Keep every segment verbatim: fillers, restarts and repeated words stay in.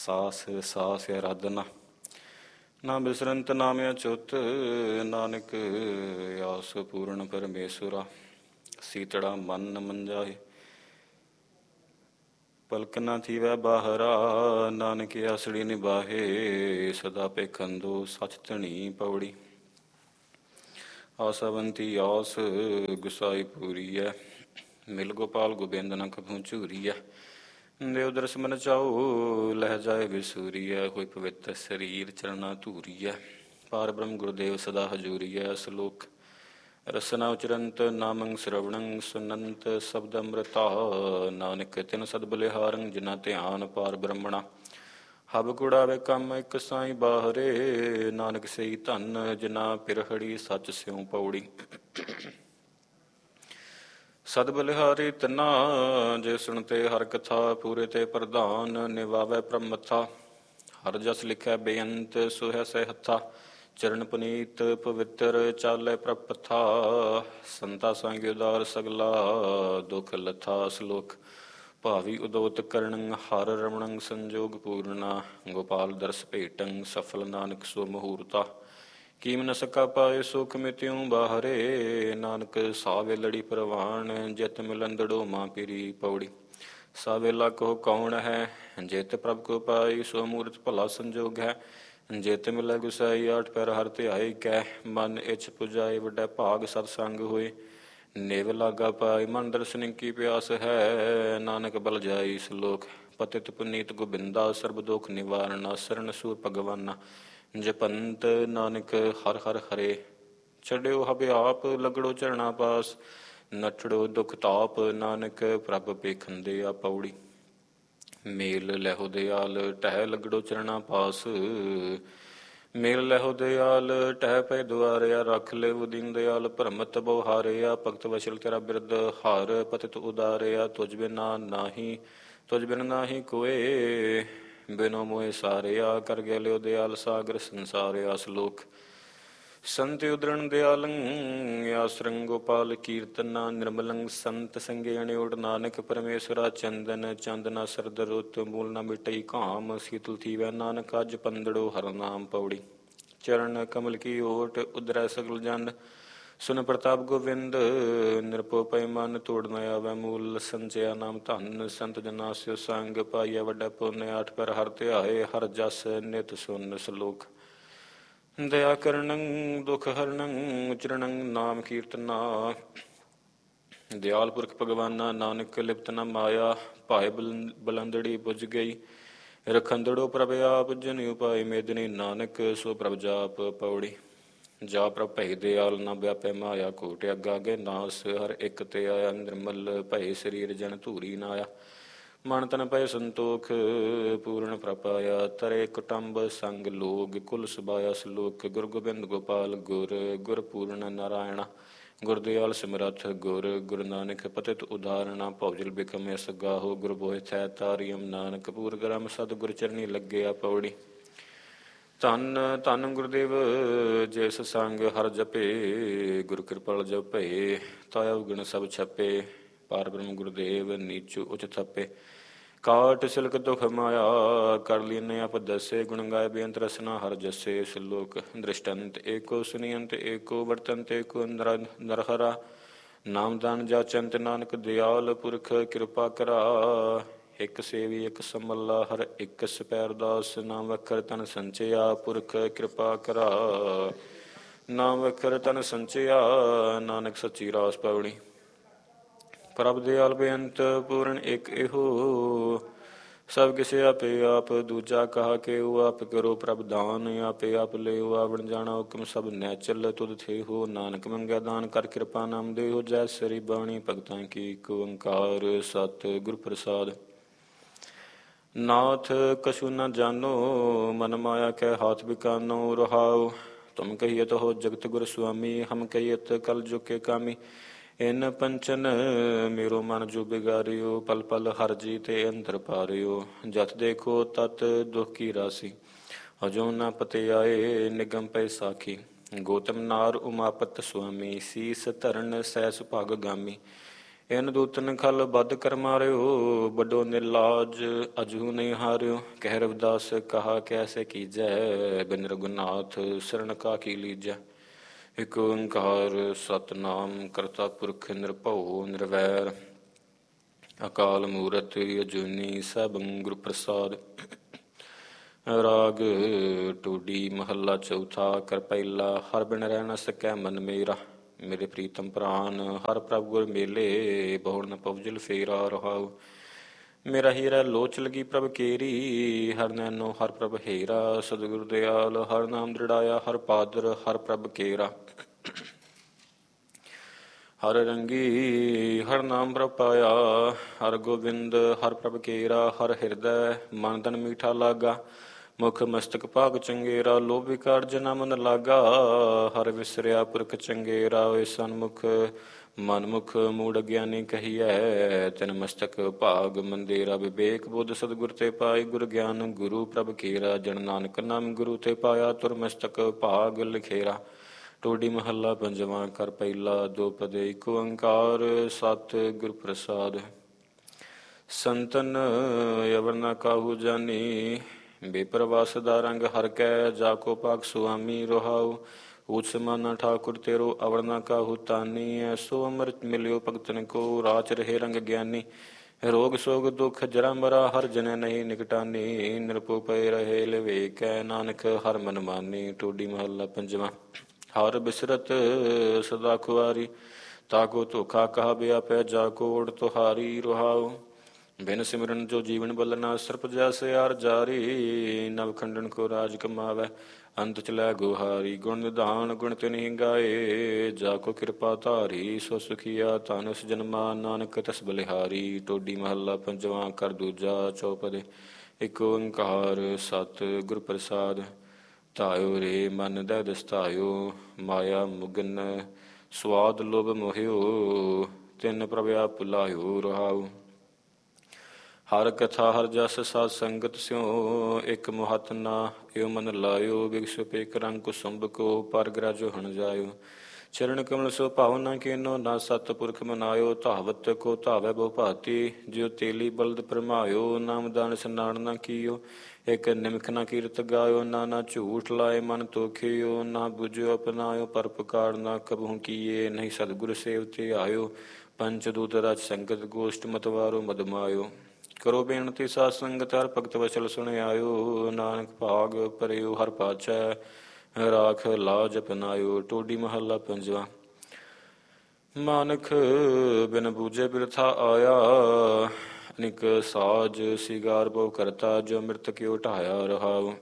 ਸਾਸ ਸਾਸ ਅਰਾਧਨਾ ਨਾ ਬਿਸਰੰਤ ਨਾਮ ਅਚੁੱਤ ਨਾਨਕ ਆਸ ਪੂਰਨ ਪਰਮੇਸ਼ਵਰਾ ਸੀਤੜਾ ਮਨ ਮੰਜਾਏ ਪਲਕ ਨਾ ਥੀਵੈ ਬਾਹਰਾ ਨਾਨਕ ਆਸੜੀ ਨਿਬਾਹੇ ਸਦਾ ਪੇਖੰਦੋ ਸਚ ਧਣੀ ਪੌੜੀ ਆਸਵੰਤੀ ਆਸ ਗੁਸਾਈ ਪੂਰੀ ਹੈ ਮਿਲ ਗੋਪਾਲ ਗੋਬਿੰਦ ਨ ਕਭੂ ਝੂਰੀ ਹੈ ਦੇਵ ਦਰਸ ਮਨ ਚਾਓ ਲਹਿ ਜਾਏ ਵਿਸੂਰੀ ਹੈ ਹੋਈ ਪਵਿੱਤਰ ਸਰੀਰ ਚਰਨਾ ਧੂਰੀ ਹੈ ਪਾਰ ਬ੍ਰਹਮ ਗੁਰਦੇਵ ਸਦਾ ਹਜੂਰੀ ਹੈ ਸਲੋਕ ਰਸਨਾ ਉਚਰੰਤ ਨਾਮੰ ਸਰਵਣੰ ਸੁਨੰਤ ਸ਼ਬਦ ਅੰਮ੍ਰਿਤਾ ਨਾਨਕ ਤਿਨ ਸਦ ਬਲਿਹਾਰੰ ਜਿਨਾ ਧਿਆਨ ਪਾਰ ਬ੍ਰਹਮਣਾ ਹਬ ਕੁੜਾਵੇ ਕੰਮ ਇੱਕ ਸਾਈ ਬਾਹਰੇ ਨਾਨਕ ਸਈ ਧਨ ਜਿਨਾ ਪਿਰਹੜੀ ਸੱਚ ਸਿਉ ਪੌੜੀ ਸਦ ਬਲਿਹਾਰੀ ਤਨਾ ਜੇ ਸੁਣਤੇ ਹਰ ਕਥਾ ਪੂਰੇ ਤੇ ਪ੍ਰਧਾਨ ਨਿਵਾਵੇ ਪ੍ਰਮਥਾ ਹਰ ਜਸ ਲਿਖੈ ਬੇਅੰਤ ਸੁਹੈ ਸੇ ਹੱਥਾ ਚਰਨ ਪੁਨੀਤ ਪਵਿੱਤਰ ਚਾਲੇ ਪ੍ਰਪਥਾ ਸੰਤਾ ਸੰਗ ਉਦਾਰ ਸਗਲਾ ਦੁਖ ਲਥਾ ਸਲੋਕ ਭਾਵੀ ਉਦੋਤ ਕਰਣੰ ਹਰ ਰਮਣੰ ਸੰਜੋਗ ਪੂਰਨਾ ਗੋਪਾਲ ਦਰਸ ਭੇਟੰ ਸਫਲ ਨਾਨਕ ਸੋ ਮਹੂਰਤਾ ਕੀਮ ਨ ਸਕਾ ਪਾਏ ਸੁਖ ਮਿਤਿਉ ਬਾਹਰੇ ਨਾਨਕ ਸਾਵੇ ਲੜੀ ਪ੍ਰਵਾਨ ਜਿਤ ਮਿਲੰਦੜੋ ਮਾਂ ਪੀਰੀ ਪੌੜੀ ਸਾਵੇਲਾ ਕੋ ਕੌਣ ਹੈ ਜਿਤ ਪ੍ਰਭ ਕੋ ਪਾਈ ਸੋ ਮੂਰਤ ਭਲਾ ਸੰਜੋਗ ਹੈ ਜਿਤ ਮਿਲੈ ਗੁਸਾਈ ਆਠ ਪੈਰ ਹਰ ਧਿਆਈ ਕਹਿ ਮਨ ਇਛ ਪੁਜਾਏ ਵੱਡਾ ਭਾਗ ਸਤ ਸੰਗ ਹੋਏ ਨੇਵ ਲਾਗਾ ਪਾਈ ਮਨ ਦਰਸ਼ਨ ਕੀ ਪਿਆਸ ਹੈ ਨਾਨਕ ਬਲ ਜਾਈ ਸਲੋਕ ਪਤਿਤ ਪੁਨੀਤ ਗੋਬਿੰਦਾ ਸਰਬ ਦੁਖ ਨਿਵਾਰਨਾ ਸਰਨ ਸੂਰ ਭਗਵਾਨਾ ਜਪੰਤ ਨਾਨਕ ਹਰ ਹਰ ਹਰੇ ਛੱਡਿਓ ਹਬਿ ਆਪ ਲਗੜੋ ਚਰਣਾ ਪਾਸ ਨਠੜੋ ਦੁਖ ਤਾਪ ਨਾਨਕ ਪ੍ਰਭ ਪੇਖੰਦੇ ਆ ਪੌੜੀ ਮੇਲ ਲਹੋ ਦਿਆਲ ਟਹਿ ਲਗੜੋ ਚਰਣਾ ਪਾਸ ਮੇਲ ਲਹੋ ਦਿਆਲ ਟਹਿ ਪੈ ਦੁਆਰਿਆ ਰੱਖ ਲਿਵ ਦੀਨ ਦਿਆਲ ਭਰਮਤ ਬਉਹਾਰਿਆ ਭਗਤ ਵਸ਼ਲ ਤੇਰਾ ਬਿਰਦ ਹਾਰ ਪਤਿਤ ਉਦਾਰਿਆ ਤੁਝ ਬਿਨਾ ਨਾਹੀ ਤੁਝ ਬਿਨ ਨਾਹੀ ਕੋਏ ਬਿਨੋ ਮੋਏ ਸਾਰਿਆ ਕਰ ਗਿਆ ਲਿਓ ਦਿਆਲ ਸਾਗਰ ਸੰਸਾਰਿਆ ਸਲੋਕ ਸੰਤ ਉਦਰਣ ਦਿਆਲੰ ਆਸਰੰ ਗੋਪਾਲ ਕੀਰਤਨਾ ਨਿਰਮਲੰ ਸੰਤ ਸੰਗੇ ਅਣਿਓਟ ਨਾਨਕ ਪਰਮੇਸ਼ਵਰਾ ਚੰਦਨ ਚੰਦਨਾ ਸਰਦ ਰੁੱਤ ਮੂਲ ਨਾ ਮਿਟਈ ਕਾਮ ਸੀਤਲ ਥੀਵੈ ਨਾਨਕ ਅਜ ਪੰਦੜੋ ਹਰ ਨਾਮ ਪੌੜੀ ਚਰਨ ਕਮਲ ਕੀ ਓਟ ਉਦਰੈ ਸਗਲ ਜਨ ਸੁਨ ਪ੍ਰਤਾਪ ਗੋਵਿੰਦ ਨਿਰਭਉ ਪੈ ਮਨ ਤੋੜ ਨ ਆਵੈ ਮੂਲ ਸੰਚਿਆ ਨਾਮ ਧਨ ਸੰਤ ਜਨਾ ਸਿਓ ਸੰਗ ਪਾਈਐ ਵੱਡਾ ਪੁੰਨ ਆਠ ਪਰ ਹਰ ਧਿਆਏ ਹਰ ਜਸ ਨਿਤ ਸੁਨ ਸਲੋਕ ਦਇਆ ਕਰਨੰ ਦੁਖ ਹਰਨੰ ਉਚਰਣੰ ਨਾਮ ਕੀਰਤਨਾ ਦਿਆਲ ਪੁਰਖ ਭਗਵਾਨਾ ਨਾਨਕ ਲਿਪਤ ਨ ਮਾਇਆ ਭਾਏ ਬਲੰਦੜੀ ਬੁਝ ਗਈ ਰਖੰਦੜੋ ਪ੍ਰਭ ਆਪ ਜਨ ਉਪਾਇ ਮੇਦਨੀ ਨਾਨਕ ਸੋ ਪ੍ਰਭ ਜਾਪ ਪੌੜੀ ਜਾ ਪ੍ਰਭ ਭੈ ਦਿਆਲ ਨ ਵਿਆਪੈ ਮਾਇਆ ਕੋਟ ਅੱਗਾ ਗੇ ਨਾਸ ਹਰ ਇੱਕ ਤੇ ਆਇਆ ਨਿਰਮਲ ਭੈ ਸਰੀਰ ਜਨ ਧੂਰੀ ਨਾ ਆਇਆ ਮਨ ਤਨ ਪੈ ਸੰਤੋਖ ਪੂਰਨ ਪ੍ਰਪਾਇਆ ਤਰੇ ਕੁਟੰਬ ਸੰਗ ਲੋਗ ਕੁਲ ਸੁਬਾਇਆ ਸਲੋਕ ਗੁਰ ਗੋਬਿੰਦ ਗੋਪਾਲ ਗੁਰ ਗੁਰ ਪੂਰਨ ਨਾਰਾਇਣਾ ਗੁਰਦਿਆਲ ਸਿਮਰਥ ਗੁਰ ਗੁਰੂ ਨਾਨਕ ਪਤਿਤ ਉਦਾਹਰਣਾ ਭੌਜਲ ਬਿਕਮ ਅਸ ਗਾਹੋ ਗੁਰ ਬੋਹਿ ਥੈ ਤਾਰਿਯਮ ਨਾਨਕ ਪੂਰ ਗ੍ਰਮ ਸਤ ਗੁਰ ਚਰਨੀ ਲੱਗਿਆ ਪੌੜੀ ਧੰਨ ਧੰਨ ਗੁਰਦੇਵ ਜਿਸ ਸੰਗ ਹਰ ਜਪੇ ਗੁਰ ਕਿਰਪਾਲ ਜਪੇ ਤਾਇਆ ਉਗਣ ਸਭ ਛਪੇ ਪਾਰ ਬ੍ਰਹਮ ਗੁਰਦੇਵ ਨੀਚੂ ਉਚ ਥਪੇ ਕਾਟ ਸਿਲਕ ਦੁਖ ਮਾਇਆ ਕਰ ਲੀਨੇ ਆਪ ਦਸੇ ਗੁਣ ਗਾਏ ਬੇਅੰਤ ਰਸਨਾ ਹਰ ਜਸੇ ਸਲੋਕ ਦ੍ਰਿਸ਼ਟੰਤ ਏਕੋ ਸੁਨੀਅੰਤ ਏਕੋ ਵਰਤੰਤ ਏਕੋ ਨਰਹਰਾ ਨਾਮਦਾਨ ਜਾਚੰਤ ਨਾਨਕ ਦਿਆਲ ਪੁਰਖ ਕਿਰਪਾ ਕਰਾ ਇੱਕ ਸੇਵੀ ਇੱਕ ਸੰਮਲਾ ਹਰ ਇੱਕ ਸਪੈਰ ਦਾਸ ਨਾਮ ਵਖਰ ਤਨ ਸੰਚਿਆ ਪੁਰਖ ਕਿਰਪਾ ਕਰਾ ਨਾਮ ਵਖਰ ਤਨ ਸੰਚਿਆ ਨਾਨਕ ਸੱਚੀ ਰਾਸ ਪੌੜੀ ਪ੍ਰਭ ਦਿਆਲ ਬੇਅੰਤ ਪੂਰਨ ਇੱਕ ਇਹੋ ਸਭ ਕਿਸੇ ਆਪੇ ਆਪ ਦੂਜਾ ਕਹਾ ਕੇ ਉਹ ਆਪ ਕਰੋ ਪ੍ਰਭ ਦਾਨ ਆਪੇ ਆਪ ਲਿਓ ਆਵਣ ਜਾਣਾ ਹੁਕਮ ਸਭ ਨੈਚਲ ਤੁਧ ਥੇ ਹੋ ਨਾਨਕ ਮੰਗਿਆ ਦਾਨ ਕਰ ਕਿਰਪਾ ਨਾਮ ਦੇ ਹੋ ਜੈ ਸਰੀ ਬਾਣੀ ਭਗਤਾਂ ਕੀ ਇੱਕ ਓੰਕਾਰ ਸਤ ਗੁਰ ਪ੍ਰਸਾਦ ਨਾਥ ਕਛੂ ਨ ਜਾਨੋ ਮਨ ਮਾਇਆ ਕੈ ਹਾਥ ਬਿਕਾਨੋ ਰਹਾਉ ਤੁਮ ਕਹੀਏ ਹੋ ਜਗਤ ਗੁਰ ਸੁਆਮੀ ਹਮ ਕਹੀਏ ਕਲ ਜੁਕੇ ਕਾਮੀ ਇਨ ਪੰਚਨ ਮੇਰੋ ਮਨ ਜੋ ਬਿਗਾਰਿਓ ਪਲ ਪਲ ਹਰ ਜੀ ਤੇ ਅੰਦਰ ਪਾਰਿਓ ਜਤ ਦੇਖੋ ਤਤ ਦੁਖ ਕੀ ਰਾਸੀ ਹਜੋ ਨ ਪਤੇ ਆਏ ਨਿਗਮ ਪੈ ਸਾਖੀ ਗੋਤਮ ਨਾਰ ਉਮਾਪਤ ਸੁਆਮੀ ਸੀਸ ਧਰਨ ਸਹਿ ਸੁਭਾਗ ਗਾਮੀ ਇਨ ਦੂਤਨ ਖਲ ਬਦ ਕਰ ਮਾਰਿਓ, ਵੱਡੋ ਨਿਰਲਾਜ ਅਜੂ ਨਹੀਂ ਹਾਰਿਓ। ਕਹਿ ਰਵਿਦਾਸ ਕਹਾ ਕੈਸੇ ਕੀਜੈ, ਬਿਨ ਰਘੁਨਾਥ ਸਰਣ ਕਾ ਕੀ ਲੀਜੈ। ਇਕ ਓੰਕਾਰ ਸਤਿਨਾਮ ਕਰਤਾ ਪੁਰਖ ਨਿਰਭਉ ਨਿਰਵੈਰ, ਅਕਾਲ ਮੂਰਤ ਅਜੂਨੀ ਸੈਭੰ ਗੁਰ ਪ੍ਰਸਾਦ। ਰਾਗ ਟੂਡੀ ਮਹੱਲਾ ਚੌਥਾ। ਕਰ ਪਹਿਲਾ ਹਰ ਬਿਨ ਰਹਿ ਨ ਸਕੈ ਮਨ ਮੇਰਾ, ਮੇਰੇ ਪ੍ਰੀਤਮ ਪ੍ਰਾਨ ਹਰ ਪ੍ਰਭ ਗੁਰ ਮੇਲੇ, ਬਹੁੜ ਨ ਪਵਜਲ ਫੇਰਾ ਰਹਾਉ। ਮੇਰਾ ਹੀਰਾ ਲੋਚ ਲਗੀ ਪ੍ਰਭ ਕੇਰੀ, ਹਰ ਨੈਨੋ ਹਰ ਪ੍ਰਭ ਹੇਰਾ। ਸਤਿਗੁਰ ਦਿਆਲ ਹਰ ਨਾਮ ਦ੍ਰਿੜਾਇਆ, ਹਰ ਪਾਦਰ ਹਰ ਪ੍ਰਭ ਕੇਰਾ। ਹਰ ਰੰਗੀ ਹਰ ਨਾਮ ਪ੍ਰਭ ਪਾਇਆ, ਹਰ ਗੋਬਿੰਦ ਹਰ ਪ੍ਰਭ ਕੇਰਾ। ਹਰ ਹਿਰਦੈ ਮਨ ਤਨ ਮੀਠਾ ਲਾਗਾ, ਮੁਖ ਮਸਤਕ ਭਾਗ ਚੰਗੇਰਾ। ਲੋਭ ਵਿਕਾਰ ਜਨਾ ਮਨ ਲਾਗਾ, ਹਰ ਵਿਸਰਿਆ ਪੁਰਖ ਚੰਗੇਰਾ। ਵੇ ਸਨਮੁਖ ਮਨ ਮੁਖ ਮੂੜ ਗਿਆਨੀ ਕਹੀਐ, ਤਿਨ ਮਸਤਕ ਭਾਗ ਮੰਦੇਰਾ। ਵਿਵੇਕ ਬੁੱਧ ਸਤਿਗੁਰ ਤੇ ਪਾਈ, ਗੁਰ ਗਿਆਨ ਗੁਰੂ ਪ੍ਰਭ ਕੇਰਾ। ਜਨ ਨਾਨਕ ਨਾਮ ਗੁਰੂ ਤੇ ਪਾਇਆ, ਤੁਰ ਮਸਤਕ ਭਾਗ ਲਿਖੇਰਾ। ਟੋਡੀ ਮਹੱਲਾ ਪੰਜਵਾਂ। ਕਰ ਪਹਿਲਾ ਦੋ ਪਦੇ ਇਕ ਓੰਕਾਰ ਸਤਿ ਗੁਰ ਪ੍ਰਸਾਦ। ਸੰਤਨ ਅਵਰ ਨ ਕਾਹੂ ਜਾਨੀ, ਬੇਪਰਵਾਸ ਦਾ ਰੰਗ ਹਰ ਕੈ। ਜਾ ਕੋ ਪਾਕ ਸੁਆਮੀ ਰਹਾਉ, ਊਚ ਸਮਾਨਾ ਠਾਕੁਰ ਤੇਰੋ ਅਵਰ ਨ ਕਾਹੂ ਤਾਨੀ। ਐਸੋ ਅੰਮ੍ਰਿਤ ਮਿਲਿਓ ਭਗਤਨ ਕੋ, ਰਾਚ ਰਹੇ ਰੰਗ ਗਿਆਨੀ। ਰੋਗ ਸੋਗ ਦੁਖ ਜਰਾ ਮਰਾ, ਹਰ ਜਨੈ ਨਹੀਂ ਨਿਕਟਾਨੀ। ਨਿਰਭਉ ਪਏ ਰਹੇ ਲਿਵੇਕੈ, ਨਾਨਕ ਹਰ ਮਨ ਮਾਨੀ। ਟੋਡੀ ਮਹੱਲਾ ਪੰਜਵਾਂ। ਹਰ ਬਿਸਰਤ ਸਦਾ ਖੁਆਰੀ, ਤਾ ਕੋ ਧੋਖਾ ਕਹਾ ਵਿਆਪੈ। ਜਾ ਕੋ ਓੜ ਤੁਹਾਰੀ ਰਹਾਉ, ਬਿਨ ਸਿਮਰਨ ਜੋ ਜੀਵਨ ਬਲਨਾ। ਸਰਪ ਜੈਸੇ ਆਰ ਜਾਰੀ, ਨਵ ਖੰਡਨ ਕੋ ਰਾਜ ਕਮਾਵੈ। ਅੰਤ ਚਲੈ ਗੁਹਾਰੀ, ਗੁਣ ਨਿਧਾਨ ਗੁਣ ਤਿਨਿ ਗਾਏ। ਜਾ ਕੋ ਕਿਰਪਾ ਧਾਰੀ, ਸੋ ਸੁਖੀਆ ਧਨੁਸ ਜਨਮਾ। ਨਾਨਕ ਤਸ ਬਲਿਹਾਰੀ। ਟੋਡੀ ਮਹੱਲਾ ਪੰਜਵਾਂ। ਕਰ ਦੂਜਾ ਚੌਪਦੇ ਇਕ ਓੰਕਾਰ ਸਤਿ ਗੁਰ ਪ੍ਰਸਾਦ। ਧਾਇਓ ਰੇ ਮਨ ਦਹਿ ਦਸਤਾਇਓ, ਮਾਇਆ ਮੁਗਨ ਸਵਾਦ ਲੋਭ ਮੋਹਿਓ। ਤਿਨ ਪ੍ਰਭ ਆਪ ਭੁਲਾਇਓ ਰਹਾਉ। ਹਰ ਕਥਾ ਹਰ ਜਸ ਸਾਧ ਸੰਗਤ ਸਿਉ, ਇਕ ਮੁਹਤ ਨਾ ਇਉ ਮਨ ਲਾਇਓ। ਬਿਗਸੁ ਪੇਕ ਰੰਗ ਕੁਸੁੰਭ ਕੋ, ਪਰ ਗ੍ਰਜ ਹਣ ਜਾਇਓ। ਚਰਨ ਕਮਲ ਸੋ ਭਾਉ ਨ ਕੀਨੋ, ਨਾ ਸਤ ਪੁਰਖ ਮਨਾਇਓ। ਧਾਵਤ ਕੋ ਧਾਵੈ ਬਹੁ ਭਾਤੀ, ਜਿਉ ਤੇਲੀ ਬਲਦ ਭਰਮਾਇਓ। ਨਾਮ ਦਾਨ ਸਨਾਨ ਨ ਕੀਓ, ਇਕ ਨਿਮਖ ਨ ਕੀਰਤ ਗਾਇਓ। ਨਾਨਾ ਝੂਠ ਲਾਏ ਮਨ ਤੋਖਿਓ, ਨਾ ਬੁਝਿਓ ਅਪਨਾਇਓ। ਪਰ ਪੁਕਾਰ ਨਾ ਕਬਹੂ ਕੀਏ, ਨਹੀਂ ਸਤਿਗੁਰ ਸੇਵ ਤੇ ਆਇਓ। ਪੰਚ ਦੂਤ ਰਚ ਸੰਗਤ ਗੋਸ਼ਟ ਮਤਵਾਰੋ ਮਦ ਮਾਇਓ। ਕਰੋ ਬੇਨਤੀ ਸਾਧ ਸੰਗਤ, ਹਰ ਭਗਤ ਵਚਲ ਸੁਣਿਆਇਓ। ਨਾਨਕ ਭਾਗ ਭਰਿਓ ਹਰ ਪਾਛੈ, ਰਾਖ ਲਾਜ ਅਪਨਾਇਓ। ਟੋਡੀ ਮਹੱਲਾ ਪੰਜਵਾਂ। ਮਾਨਖ ਬਿਨ ਬੂਝੇ ਬਿਰਥਾ ਆਇਆ, ਅਨਿਕ ਸਾਜ ਸਿਗਾਰ ਬਹੁ ਕਰਤਾ। ਜੋ ਮਿਰਤ ਕਿਉ ਢਾਇਆ ਰਹਾਉ,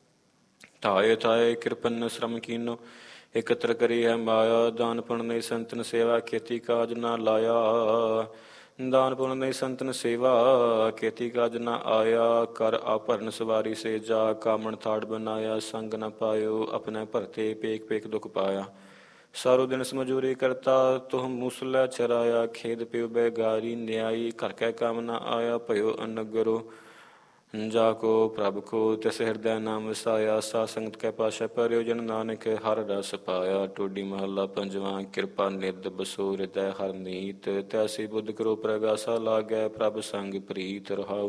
ਢਾਏ ਥਾਏ ਕਿਰਪਨ ਸ਼ਰਮ ਕੀਨੋ। ਇਕਤਰ ਕਰੀ ਹੈ ਮਾਇਆ, ਦਾਨ ਪੁੰਨ ਨਹੀਂ ਸੰਤਨ ਸੇਵਾ। ਖੇਤੀ ਕਾਜ ਨਾ ਲਾਇਆ, ਦਾਨ ਪੁੰਨ ਨਹੀਂ ਸੰਤਨ ਸੇਵਾ। ਖੇਤੀ ਕਾਜ ਨਾ ਆਇਆ, ਕਰ ਆਪਰਨ ਸਵਾਰੀ ਸੇ ਜਾ। ਕਾਮਣ ਥਾੜ ਬਨਾਇਆ, ਸੰਗ ਨ ਪਾਇਓ। ਆਪਣੇ ਭਰਤੇ ਪੇਕ ਪੇਕ ਦੁਖ ਪਾਇਆ। ਸਾਰੋ ਦਿਨ ਸਮਝੂਰੀ ਕਰਤਾ, ਤੁਹ ਮੂਸਲੈ ਚਰਾਇਆ। ਖੇਦ ਪਿਉ ਬੈਗਾਰੀ ਨਿਆਈ, ਘਰ ਕੈ ਕੰਮ ਨ ਆਇਆ। ਭਇਓ ਅਨਗਰੋ ਜਾ ਕੋ ਪ੍ਰਭ ਕੋ, ਤਿਸ ਹਿਰਦੈ ਨਾਮ ਵਸਾਇਆ। ਸਾ ਸੰਗਤ ਕੈ ਪਾਸ਼ੈ ਪਰਿਓ, ਜਨ ਨਾਨਕ ਹਰ ਰਸ ਪਾਇਆ। ਟੋਡੀ ਮਹੱਲਾ ਪੰਜਵਾਂ। ਕਿਰਪਾ ਨਿਧ ਬਸੋ ਹਿਰਦੈ ਹਰ ਨੀਤ, ਤੈਸੀ ਬੁੱਧ ਕਰੋ ਪ੍ਰਗਾਸਾ ਲਾਗੈ। ਪ੍ਰਭ ਸੰਗ ਪ੍ਰੀਤ ਰਹਾਉ।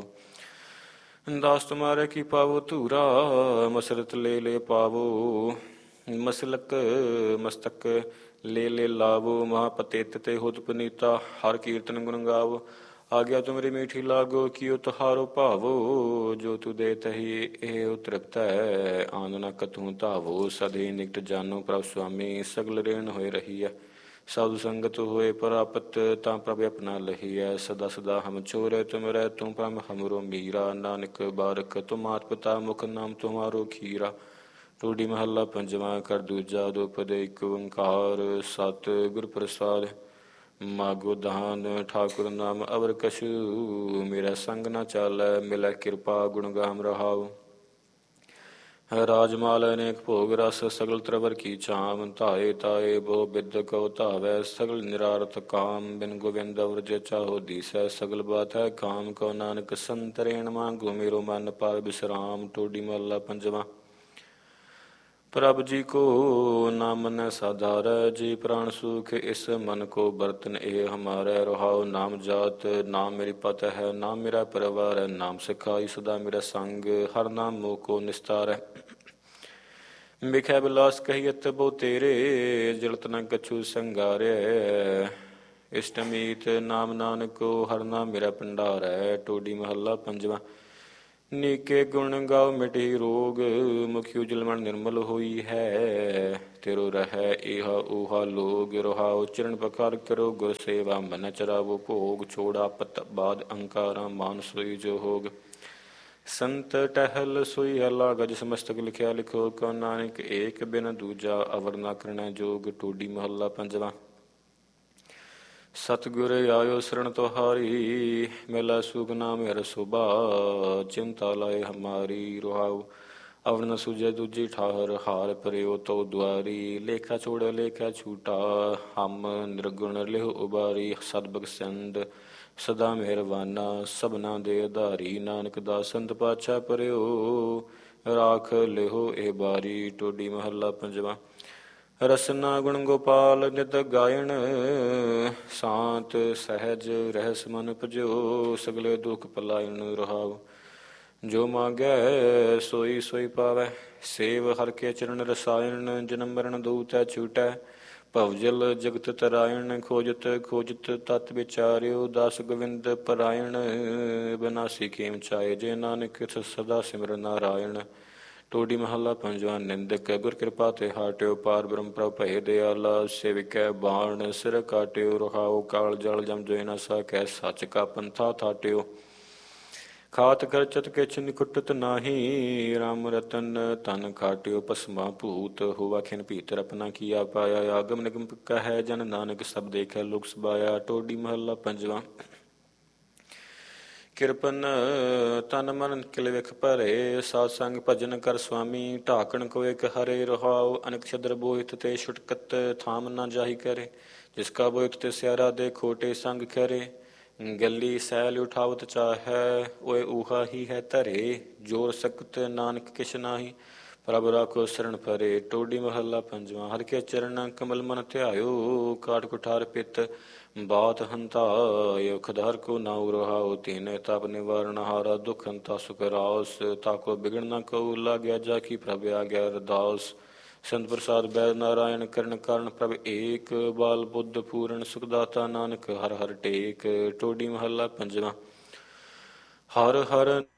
ਦਾਸ ਤੁਮਾਰੇ ਕੀ ਪਾਵੋ ਧੂਰਾ, ਮਸਰਤ ਲੈ ਲੈ ਪਾਵੋ। ਮਸਲਕ ਮਸਤਕ ਲੈ ਲੈ ਲਾਵੋ, ਮਹਾਪਤੇਤ ਤੇ ਹੁਤ ਪੁਨੀਤਾ। ਹਰ ਕੀਰਤਨ ਗੁਣ ਗਾਵੋ, ਆਗਿਆ ਤੁਮਰੀ ਮੀਠੀ ਲਾਗੋ। ਕੀਓ ਤੁਹਾਰੋ ਭਾਵੋ, ਜੋ ਤੂ ਦੇ ਤਹੀ ਇਹ ਤ੍ਰਿਪਤ ਹੈ। ਆਨੰਦ ਨ ਕਤਹੂ ਧਾਵੋ, ਸਦੇ ਨਿਕਟ ਜਾਨੋ ਪ੍ਰਭ ਸੁਆਮੀ। ਸਗਲ ਰੇਣ ਹੋਏ ਰਹੀ ਹੈ, ਸਾਧੂ ਸੰਗਤ ਹੋਏ ਪ੍ਰਾਪਤ। ਤਾਂ ਪ੍ਰਭ ਆਪਣਾ ਲਹੀਐ, ਸਦਾ ਸਦਾ ਹਮ ਚੋਰੇ ਤੁਮਰੈ। ਤੂੰ ਪ੍ਰਮ ਹਮਰੋ ਮੀਰਾ, ਨਾਨਕ ਬਾਰਕ ਤੁਮ ਮਾਤ ਪਿਤਾ। ਮੁਖ ਨਾਮ ਤੁਮਾਰੋ ਖੀਰਾ। ਟੋਡੀ ਮਹੱਲਾ ਪੰਜਵਾਂ। ਕਰ ਦੂਜਾ ਦੋਪਦੇ ਇਕ ਓੰਕਾਰ ਸਤਿ ਗੁਰ ਪ੍ਰਸਾਦ। ਮਾਗੋ ਦਾਨ ਠਾਕੁਰ ਨਾਮ ਅਵਰ ਕਛੂ, ਮੇਰਾ ਸੰਗ ਨਾ ਚਾਲੈ ਮਿਲੈ ਕਿਰਪਾ। ਗੁਣ ਗਾਮ ਰਹਾਉ। ਰਾਜਮਾਲ ਅਨੇਕ ਭੋਗ ਰਸ, ਸਗਲ ਤਰਵਰ ਕੀ ਚਾਮ। ਧਾਏ ਤਾਏ ਬਹੁ ਬਿਦ ਕਉ ਧਾਵੈ, ਸਗਲ ਨਿਰਾਰਥ ਕਾਮ। ਬਿਨ ਗੋਬਿੰਦ ਅਵਰ ਜੇ ਚਾਹੋ ਦੀਸੈ, ਸਗਲ ਬਾਤ ਹੈ ਕਾਮ। ਕਉ ਨਾਨਕ ਸੰਤਰੇਣ ਮਾਂਗੋ, ਮੇਰੋ ਮਨ ਪਰ ਬਿਸਰਾਮ। ਟੋਡੀ ਮਹੱਲਾ ਪੰਜਵਾਂ। प्रभ जी को नाम न साधारै, जी प्राण सुख इस मन को बर्तन ए हमारे। रुहाओ नाम जात नाम मेरी पत है, नाम मेरा परिवार है। नाम सिखाई सदा मेरा संग, हर नाम मोह को निस्तार है। बिखै बिलास कहियत बो तेरे, जलत न कछु संगारे। इष्टमीत नाम नानको, हर नाम मेरा भंडार है। टोडी महला पंजवा। नीके गुण गाओ मिटी रोग, मुखी उजलमन निर्मल होई है। तेरो रहै एहा ऊहा लोग, रुहाओ चरण पकार करो गुर सेवा। मन चरावो भोग, छोड़ा पत बाद अहंकारा मान सोई जो होग। संत टहल सोई हला गज, समस्तक लिखिया लिखो। कौ नानक एक बिन दूजा, अवर ना करना जोग। टोडी महला पंजवा। सतगुर आयो शरण तुहारी, मिला सुख नाम हर सुभा। चिंता लाए हमारी, रुहाऊ अवर न सूझे दूजी ठाहर। हार परयो तो द्वारी, लेखा छोड़ लेखा छूटा। हम निर्गुण लिह उबारी, सदबख्शंद सदा मेहरबाना। सबना दे आधारी, नानक दास संत पातशाह परयो। राख लिहो ए बारी। टोडी महला पंजवा। रसना गुण गोपाल नित गायन, शांत सहज रहस मन भजो। सगले दुख पलायन, रुहाओ जो मांगै सोई सोई पावै। सेव हर के चरण रसायन, जन्म मरण दूतै छूटै। भवजल जगत तरायण, खोजत खोजत तत् विचार्यो। दास गोविंद परायण, बिनासी खेम चाहे। जे नानक सदा सिमर नारायण। टोडी महला पंजवा। निंदक गुर कृपा ते हाट्यो, पार ब्रह्म प्रभ भय दयाला। सेविकै बाण सिर काट्यो, रुहाओ काल जल जम जोई न साकै। सच का पंथा थाट्यो, खात खर्चत किछ निकुटत नाही। राम रतन तन खाट्यो, पसमा भूत होवा खिन भीतर। अपना किया पाया, आगम निगम कहै जन नानक। सब देखै लोक सबाया। टोडी महला पंजवा। किरपन तन मन किल विख भरे, साध संग भजन कर स्वामी। ढाकण को एक हरे, रुहाओ अनक छद्र बोहित ते छुटकत। थाम न जाही करे, जिसका बोहित ते स्यारा दे। खोटे संग करे, गली सैल उठावत चाहै। ओए ऊहा ही है धरे, जोर सकत नानक किश नाही। प्रभ राखो शरण परे। टोडी महला पंजवा। हर के चरण कमल मन ध्यायो, काट कुठार पित बात हंताय। खदार को नाउ, रुहाओ तीन ताप निवारण हारा। दुख हंता सुख रास, ताको बिगड़ न कऊ। लाग्या जाकी प्रभ आज्ञा अरदास। संत प्रसाद बैद नारायण, करण कारण प्रभ एक। बाल बुद्ध पूर्ण सुखदाता, नानक हर हर टेक। टोडी महला पंजवा। हर हर